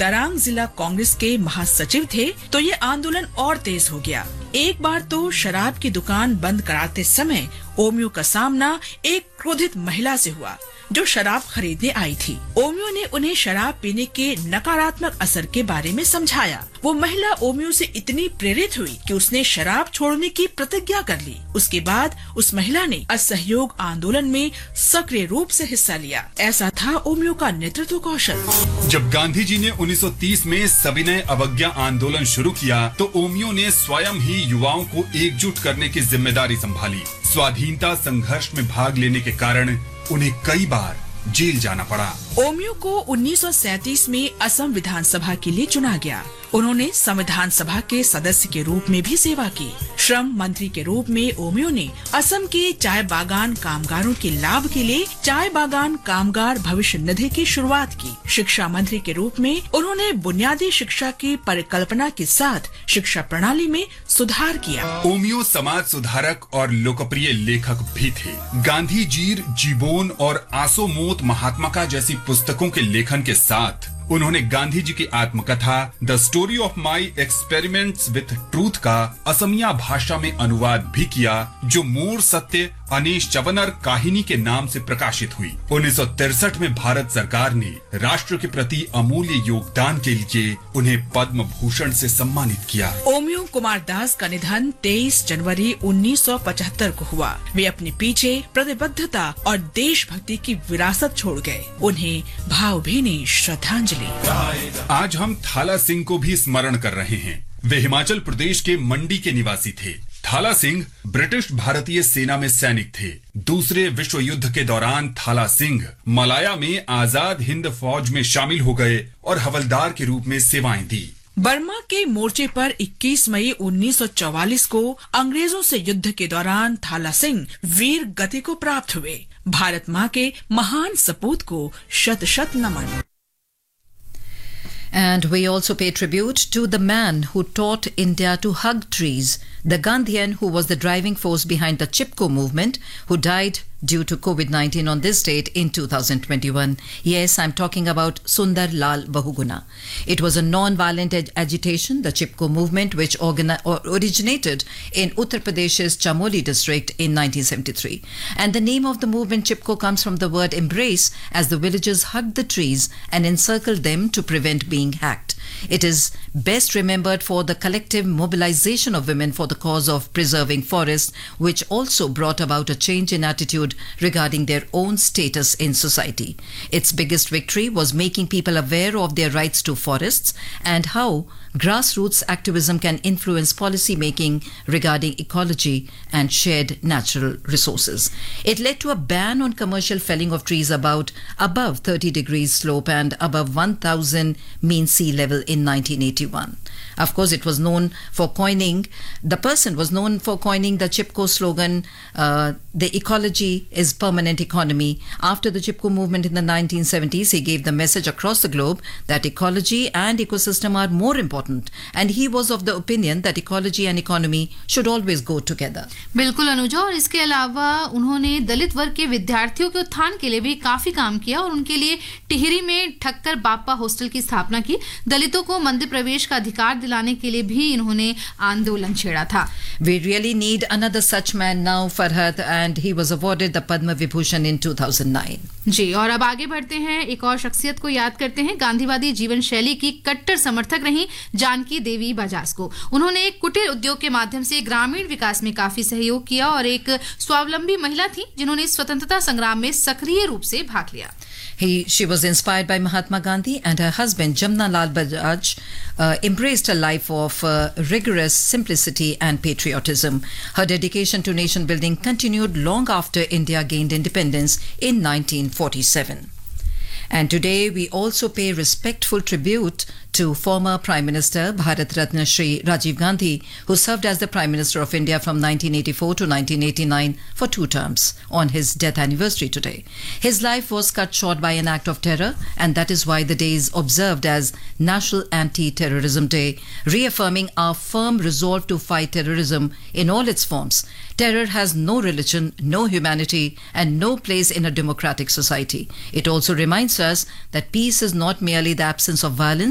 दरांग जिला कांग्रेस के महासचिव थे तो ये आंदोलन और तेज हो गया। एक बार तो शराब की दुकान बंद कराते समय ओमियो का सामना एक क्रोधित महिला से हुआ जो शराब खरीदने आई थी। ओमियो ने उन्हें शराब पीने के नकारात्मक असर के बारे में समझाया। वो महिला ओमियो से इतनी प्रेरित हुई कि उसने शराब छोड़ने की प्रतिज्ञा कर ली। उसके बाद उस महिला ने असहयोग आंदोलन में सक्रिय रूप से हिस्सा लिया। ऐसा था ओमियो का नेतृत्व कौशल। जब गांधी जी ने 1930 में सविनय अवज्ञा आंदोलन शुरू किया तो ओमियो ने स्वयं ही युवाओं को एकजुट करने की जिम्मेदारी संभाली। स्वाधीनता संघर्ष में भाग लेने के कारण उन्हें कई बार जेल जाना पड़ा। ओमियो को 1937 में असम विधानसभा के लिए चुना गया। उन्होंने संविधान सभा के सदस्य के रूप में भी सेवा की। श्रम मंत्री के रूप में ओमियो ने असम के चाय बागान कामगारों के लाभ के लिए चाय बागान कामगार भविष्य निधि की शुरुआत की। शिक्षा मंत्री के रूप में उन्होंने बुनियादी शिक्षा की परिकल्पना के साथ शिक्षा प्रणाली में सुधार किया। ओमियो समाज सुधारक और लोकप्रिय लेखक भी थे। गांधी जीर, जीबोन और आसोमोत महात्मा जैसी पुस्तकों के लेखन के साथ उन्होंने गांधी जी की आत्मकथा the story of my experiments with truth का असमिया भाषा में अनुवाद भी किया, जो मोर सत्य अनीश चवनर काहिनी के नाम से प्रकाशित हुई। 1963 में भारत सरकार ने राष्ट्र के प्रति अमूल्य योगदान के लिए उन्हें पद्म भूषण से सम्मानित किया। ओमियो कुमार दास का निधन 23 जनवरी 1975 को हुआ। वे अपने पीछे प्रतिबद्धता और देशभक्ति की विरासत छोड़ गए। उन्हें भावभीनी श्रद्धांजलि। आज हम थाला सिंह को भी स्मरण कर रहे हैं। वे हिमाचल प्रदेश के मंडी के निवासी थे। थाला सिंह ब्रिटिश भारतीय सेना में सैनिक थे। दूसरे विश्व युद्ध के दौरान थाला सिंह मलाया में आजाद हिंद फौज में शामिल हो गए और हवलदार के रूप में सेवाएं दी। बर्मा के मोर्चे पर 21 मई 1944 को अंग्रेजों से युद्ध के दौरान थाला सिंह वीर गति को प्राप्त हुए। भारत माँ के महान सपूत को शत शत नमन। And we also pay tribute to the man who taught India to hug trees, the Gandhian who was the driving force behind the Chipko movement, who died due to COVID-19 on this date in 2021. Yes, I'm talking about Sundar Lal Bahuguna. It was a non-violent agitation, the Chipko movement, which originated in Uttar Pradesh's Chamoli district in 1973. And the name of the movement Chipko comes from the word embrace, as the villagers hugged the trees and encircled them to prevent being hacked. It is best remembered for the collective mobilization of women for the cause of preserving forests, which also brought about a change in attitude regarding their own status in society. Its biggest victory was making people aware of their rights to forests and how grassroots activism can influence policy making regarding ecology and shared natural resources. It led to a ban on commercial felling of trees above 30 degrees slope and above 1,000 mean sea level in 1981. Of course, the person was known for coining the Chipko slogan, the ecology is permanent economy. After the Chipko movement in the 1970s, he gave the message across the globe that ecology and ecosystem are more important. And he was of the opinion that ecology and economy should always go together. बिल्कुल अनुजा, और इसके अलावा उन्होंने दलित वर्ग के विद्यार्थियों के उत्थान के लिए भी काफी काम किया और उनके लिए टिहरी में ठक्कर बाप्पा हॉस्टल की स्थापना की। दलितों को मंदिर प्रवेश का अधिकार दिलाने के लिए भी इन्होंने आंदोलन छेड़ा था। We really need another such man now, Farhad, and he was awarded the Padma Vibhushan in 2009. जी, और अब आगे बढ़ते हैं, एक और शख्सियत को याद करते हैं। गांधीवादी जीवन शैली की कट्टर समर्थक रही जानकी देवी बजाज को। उन्होंने एक कुटीर उद्योग के माध्यम से ग्रामीण विकास में काफी सहयोग किया और एक स्वावलंबी महिला थी जिन्होंने स्वतंत्रता संग्राम में सक्रिय रूप से भाग लिया। She was inspired by Mahatma Gandhi, and her husband Jamna Lal Bajaj embraced a life of rigorous simplicity and patriotism. Her dedication to nation building continued long after India gained independence in 1947. And today we also pay respectful tribute to former Prime Minister Bharat Ratna Shri Rajiv Gandhi, who served as the Prime Minister of India from 1984 to 1989 for 2 terms, on his death anniversary today. His life was cut short by an act of terror, and that is why the day is observed as National Anti-Terrorism Day, reaffirming our firm resolve to fight terrorism in all its forms. Terror has no religion, no humanity, and no place in a democratic society. It also reminds us that peace is not merely the absence of violence,